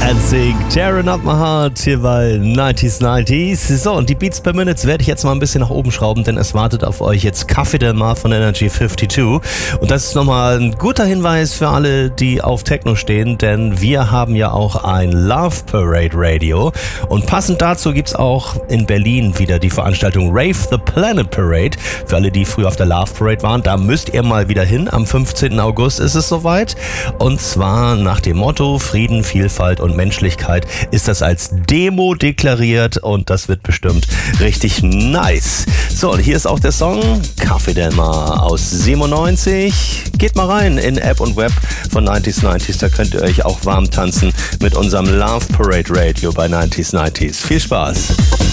and Sing, Tearing Up My Heart hier bei 90s. So, und die Beats per Minutes werde ich jetzt mal ein bisschen nach oben schrauben, denn es wartet auf euch jetzt Café Del Mar von Energy 52. Und das ist nochmal ein guter Hinweis für alle, die auf Techno stehen, denn wir haben ja auch ein Love Parade Radio. Und passend dazu gibt's auch in Berlin wieder die Veranstaltung Rave the Planet Parade. Für alle, die früher auf der Love Parade waren, da müsst ihr mal wieder hin. Am 15. August ist es soweit. Und zwar nach dem Motto Frieden, Vielfalt und Menschlichkeit ist das als Demo deklariert und das wird bestimmt richtig nice. So, und hier ist auch der Song Café Del Mar aus 97. Geht mal rein in App und Web von 90s, da könnt ihr euch auch warm tanzen mit unserem Love Parade Radio bei 90s. Viel Spaß!